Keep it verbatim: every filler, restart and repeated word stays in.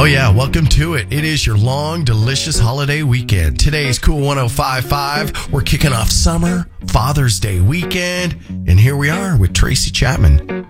Oh yeah, welcome to it. It is your long, delicious holiday weekend. Today's Cool one oh five point five. We're kicking off summer, Father's Day weekend, and here we are with Tracy Chapman.